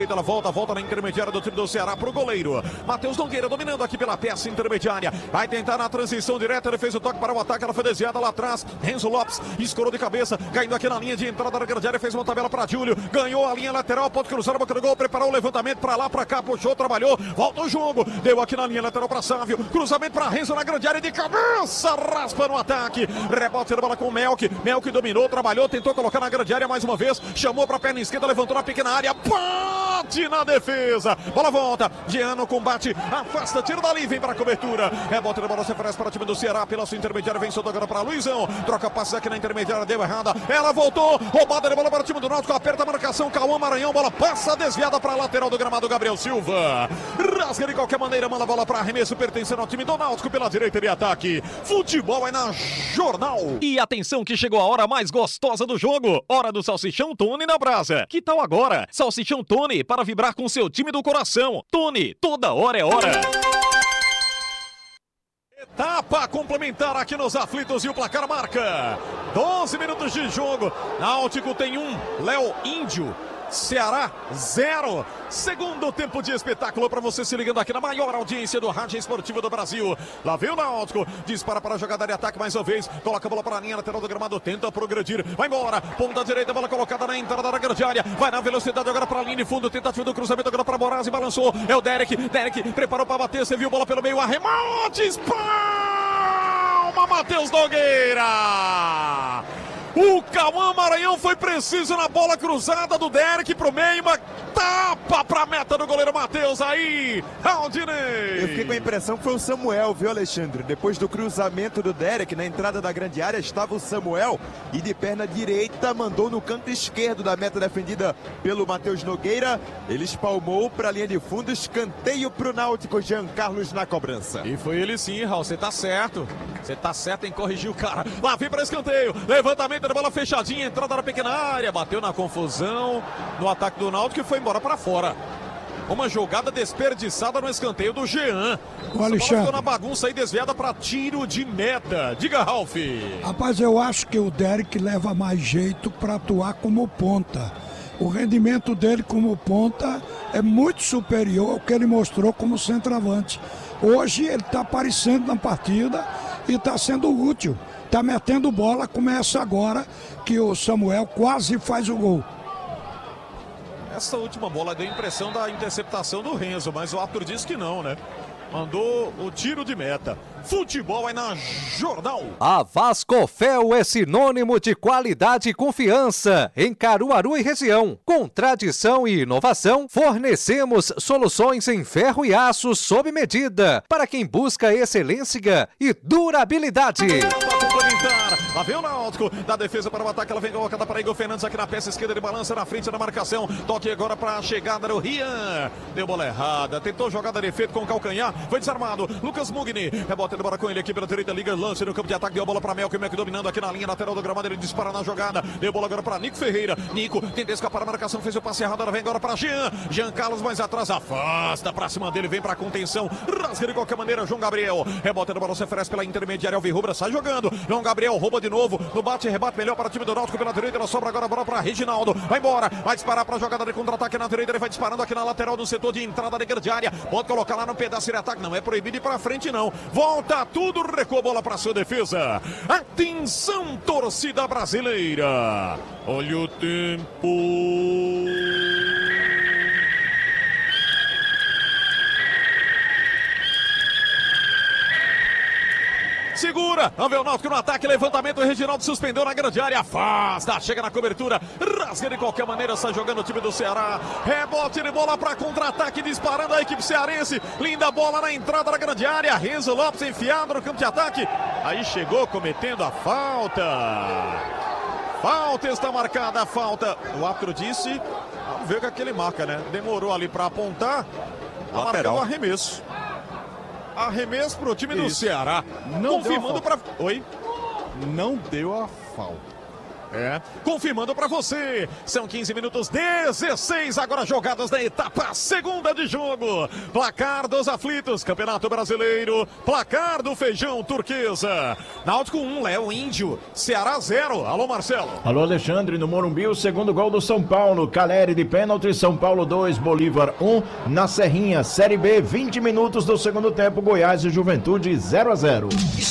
Ela volta na intermediária do time do Ceará pro goleiro. Matheus Nogueira dominando aqui pela peça intermediária. Vai tentar na transição direta. Ele fez o toque para o ataque. Ela foi desviada lá atrás. Renzo Lopes escorou de cabeça. Caindo aqui na linha de entrada da grande área. Fez uma tabela para Júlio. Ganhou a linha lateral. Pode cruzar a boca do gol. Preparou o levantamento para lá, para cá. Puxou, trabalhou. Volta o jogo. Deu aqui na linha lateral para Sávio. Cruzamento para Renzo na grande área de cabeça. Raspa no ataque. Rebote da bola com o Melk. Melk dominou, trabalhou. Tentou colocar na grande área mais uma vez. Chamou para a perna esquerda. Levantou na pequena área. Bate na defesa. Bola volta, Jean no combate, afasta, tira dali, vem para a cobertura. Rebote da bola, se oferece para o time do Ceará, pela sua intermediária, vem solto agora para Luizão. Troca passes aqui na intermediária, deu errada. Ela voltou, roubada de bola para o time do Náutico, aperta a marcação, Cauã Maranhão, bola passa, desviada para a lateral do gramado, Gabriel Silva. Rasga de qualquer maneira, manda a bola para arremesso, pertencendo ao time do Náutico pela direita de ataque. Futebol é na Jornal. E atenção que chegou a hora mais gostosa do jogo, hora do Salsichão Tony na brasa. Que tal agora? Salsichão Tony para vibrar com seu time do coração. Tony, toda hora é hora. Etapa complementar aqui nos aflitos e o placar marca 12 minutos de jogo. Náutico tem 1, Léo Índio. Ceará 0. Segundo tempo de espetáculo para você se ligando aqui na maior audiência do rádio esportivo do Brasil. Lá vem o Náutico, dispara para a jogada de ataque mais uma vez, coloca a bola para a linha lateral do gramado, tenta progredir, vai embora, ponta direita, bola colocada na entrada da grande área, vai na velocidade agora para a linha de fundo, tentativa do cruzamento agora para Moraes e balançou, é o Derek preparou para bater, você viu bola pelo meio, arremate, espalma, Matheus Nogueira! O Cauã Maranhão foi preciso na bola cruzada do Derek pro meio, uma tapa pra meta do goleiro Matheus aí, Aldinei. Eu fiquei com a impressão que foi o Samuel, viu, Alexandre? Depois do cruzamento do Derek na entrada da grande área estava o Samuel e de perna direita mandou no canto esquerdo da meta defendida pelo Matheus Nogueira. Ele espalmou pra linha de fundo, escanteio pro Náutico, Jean Carlos na cobrança. E foi ele sim, Raul, você tá certo em corrigir o cara. Lá vem pra escanteio, levantamento da bola fechadinha, entrada na pequena área, bateu na confusão no ataque do Náutico e foi embora para fora. Uma jogada desperdiçada no escanteio do Jean. O Alexandre ficou na bagunça aí, desviada para tiro de meta. Diga, Ralf. Rapaz, eu acho que o Derek leva mais jeito para atuar como ponta. O rendimento dele como ponta é muito superior ao que ele mostrou como centroavante. Hoje ele está aparecendo na partida e está sendo útil. Está metendo bola, começa agora que o Samuel quase faz o gol. Essa última bola deu a impressão da interceptação do Renzo, mas o árbitro disse que não, né? Mandou o tiro de meta. Futebol é na Jornal. A Vascofel é sinônimo de qualidade e confiança em Caruaru e região. Com tradição e inovação, fornecemos soluções em ferro e aço sob medida para quem busca excelência e durabilidade. Lá vem o Náutico, da defesa para o ataque, ela vem colocada para Igor Fernandes aqui na peça esquerda, ele balança na frente da marcação, toque agora para a chegada do Rian, deu bola errada, tentou jogada de efeito com o calcanhar, foi desarmado, Lucas Mugni, rebote de bola com ele aqui pela direita, liga, lance no campo de ataque, deu bola para Melk dominando aqui na linha lateral do gramado, ele dispara na jogada, deu bola agora para Nico Ferreira, Nico tenta escapar a marcação, fez o passe errado, ela vem agora para Jean Carlos mais atrás, afasta para cima dele, vem para a contenção, rasga de qualquer maneira, João Gabriel, rebote de bola, se oferece pela intermediária, Alvirrubra sai jogando, João Gabriel rouba de novo, no bate e rebate melhor para o time do Náutico pela direita, ela sobra agora a bola para Reginaldo, vai embora, vai disparar para a jogada de contra-ataque na direita, ele vai disparando aqui na lateral do setor de entrada da grande área, pode colocar lá no pedaço de ataque, não é proibido ir para frente não, volta tudo, recua a bola para sua defesa, atenção torcida brasileira, olha o tempo. Segura, vamos ver o Náutico no ataque, levantamento, o Reginaldo suspendeu na grande área, afasta, chega na cobertura, rasga de qualquer maneira, sai jogando o time do Ceará, rebote de bola para contra-ataque, disparando a equipe cearense, linda bola na entrada da grande área, Renzo Lopes enfiado no campo de ataque, aí chegou cometendo a falta, está marcada a falta, o árbitro disse, vamos ver o que é que ele marca, né, demorou ali para apontar, marcou o arremesso. Arremesso pro time do Ceará. Não confirmando para. Oi? Não deu a falta. Confirmando para você, são 15 minutos 16 agora jogadas da etapa segunda de jogo. Placar dos aflitos, Campeonato Brasileiro, placar do Feijão Turquesa. Náutico 1, Léo Índio, Ceará 0. Alô, Marcelo. Alô, Alexandre, no Morumbi, o segundo gol do São Paulo, Caleri de pênalti, São Paulo 2, Bolívar 1, na Serrinha, Série B, 20 minutos do segundo tempo, Goiás e Juventude 0-0.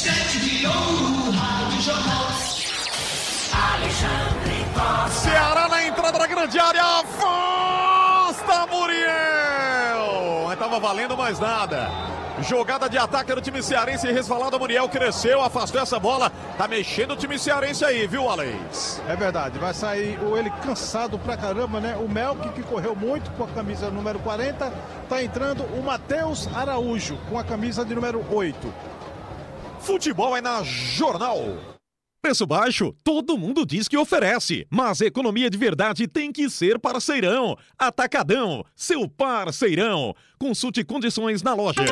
Ceará na entrada da grande área, afasta Muriel. Não estava valendo mais nada. Jogada de ataque do time cearense, resvalado, Muriel cresceu, afastou essa bola. Tá mexendo o time cearense aí, viu, Alex? É verdade, vai sair ele cansado pra caramba, né? O Melk, que correu muito com a camisa número 40, tá entrando o Matheus Araújo com a camisa de número 8. Futebol é na Jornal. Preço baixo, todo mundo diz que oferece, mas economia de verdade tem que ser parceirão. Atacadão, seu parceirão. Consulte condições na loja.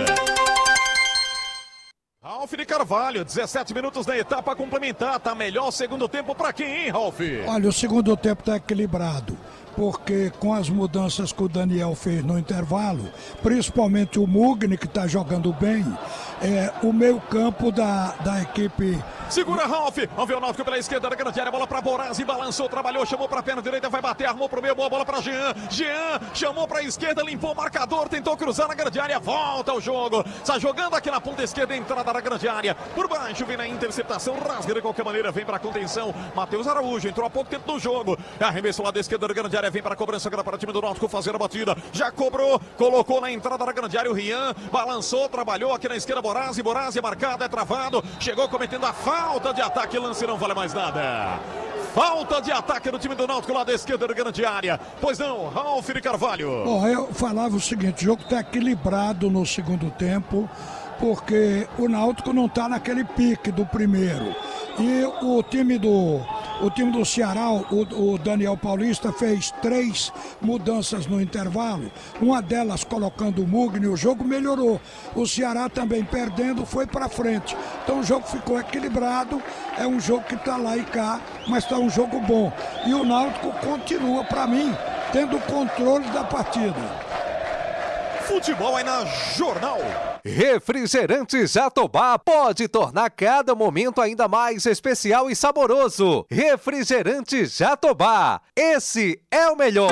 Ralf de Carvalho, 17 minutos da etapa complementar. Tá melhor o segundo tempo pra quem, hein, Ralf? Olha, o segundo tempo tá equilibrado, porque com as mudanças que o Daniel fez no intervalo, principalmente o Mugni, que está jogando bem, o meio campo da equipe... Segura, Ralf. Vamos ver o Náutico pela esquerda da grande área. Bola pra Borazzi, balançou, trabalhou, chamou pra perna direita, vai bater, armou pro meio, boa bola pra Jean. Jean chamou pra esquerda, limpou o marcador, tentou cruzar na grande área, volta o jogo. Está jogando aqui na ponta esquerda, entrada da grande área. Por baixo, vem na interceptação, rasga de qualquer maneira, vem pra contenção. Matheus Araújo entrou há pouco tempo no jogo. Arremesso lá da esquerda da grande área, vem para a cobrança agora para o time do Náutico fazer a batida. Já cobrou, colocou na entrada da grande área o Rian, balançou, trabalhou aqui na esquerda Borazzi, Borazzi marcado, é travado, chegou cometendo a falta de ataque, lance não vale mais nada. Falta de ataque do time do Náutico lá da esquerda da grande área. Pois não, Ralf de Carvalho. Bom, eu falava o seguinte, o jogo está equilibrado no segundo tempo, porque o Náutico não está naquele pique do primeiro. E o time do Ceará, o Daniel Paulista, fez 3 mudanças no intervalo, uma delas colocando o Mugni, o jogo melhorou. O Ceará também perdendo, foi para frente. Então o jogo ficou equilibrado, é um jogo que está lá e cá, mas está um jogo bom. E o Náutico continua, para mim, tendo o controle da partida. Futebol é na Jornal. Refrigerantes Jatobá pode tornar cada momento ainda mais especial e saboroso. Refrigerantes Jatobá, esse é o melhor.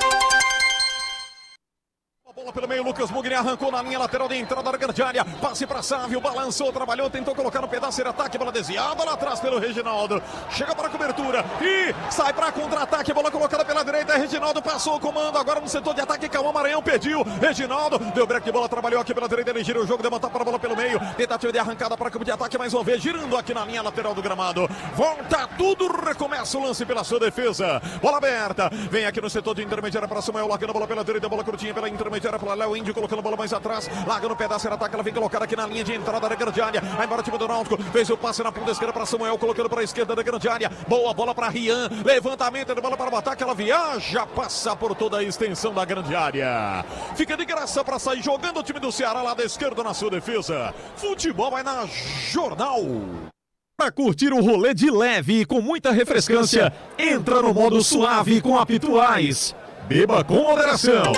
Bola pelo meio, Lucas Mugni arrancou na linha lateral de entrada da grande área. Passe para Sávio, balançou, trabalhou, tentou colocar no pedaço de ataque, bola desviada lá atrás pelo Reginaldo. Chega para a cobertura e sai para contra-ataque, bola colocada pela direita. Reginaldo passou o comando agora no setor de ataque. Calma, Maranhão pediu. Reginaldo deu break de bola, trabalhou aqui pela direita. Ele gira o jogo, deu uma para a bola pelo meio. Tentativa de arrancada para campo de ataque mais uma vez, girando aqui na linha lateral do gramado. Volta tudo, recomeça o lance pela sua defesa. Bola aberta, vem aqui no setor de intermediária para Samuel, largando a bola pela direita, bola curtinha pela intermediária para Léo Índio, colocando a bola mais atrás, larga no pedaço, era ataque, ela vem colocada aqui na linha de entrada da grande área, vai embora o time do Náutico, fez o passe na ponta esquerda para Samuel, colocando para a esquerda da grande área, boa bola para Rian, levantamento de bola para o ataque, ela viaja, passa por toda a extensão da grande área, fica de graça para sair jogando o time do Ceará lá da esquerda na sua defesa. Futebol é na Jornal. Para curtir o rolê de leve e com muita refrescância, entra no modo suave com a Pituais. Beba com moderação.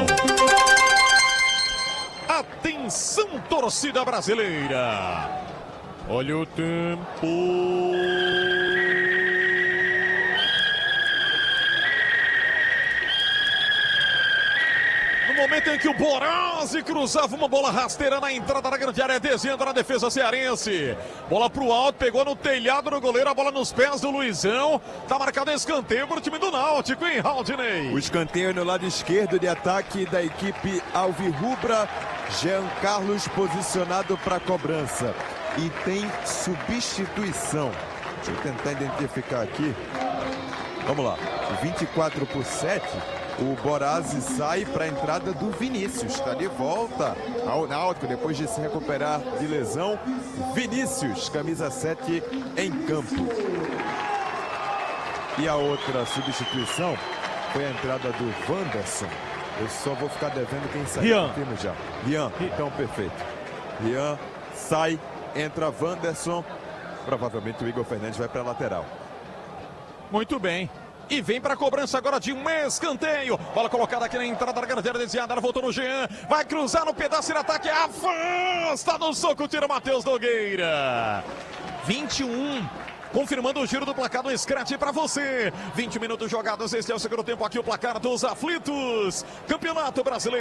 Atenção, torcida brasileira. Olha o tempo. No momento em que o Borazzi cruzava uma bola rasteira na entrada da grande área, descendo na defesa cearense. Bola pro alto, pegou no telhado do goleiro, a bola nos pés do Luizão. Tá marcado escanteio pro time do Náutico, hein, Raldinei? O escanteio no lado esquerdo de ataque da equipe alvirrubra. Jean Carlos posicionado para cobrança. E tem substituição. Deixa eu tentar identificar aqui. Vamos lá. 24/7. O Borazzi sai para a entrada do Vinícius. Está de volta ao Náutico depois de se recuperar de lesão. Vinícius, camisa 7 em campo. E a outra substituição foi a entrada do Wanderson. Eu só vou ficar devendo quem sai. Rian. Já. Rian, então perfeito. Rian sai, entra Wanderson. Provavelmente o Igor Fernandes vai para a lateral. Muito bem. E vem para a cobrança agora de um escanteio. Bola colocada aqui na entrada da grande área desviada. Ela voltou no Jean. Vai cruzar no pedaço de ataque. Afasta no soco. Tira Matheus Nogueira. 21. Confirmando o giro do placar do Scratch para você. 20 minutos jogados. Este é o segundo tempo aqui. O placar dos aflitos. Campeonato Brasileiro.